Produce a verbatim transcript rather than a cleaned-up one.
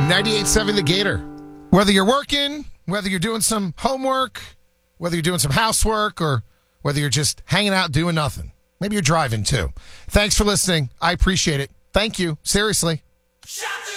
ninety-eight point seven The Gator. Whether you're working, whether you're doing some homework, whether you're doing some housework, or whether you're just hanging out doing nothing. Maybe you're driving too. Thanks for listening. I appreciate it. Thank you. Seriously.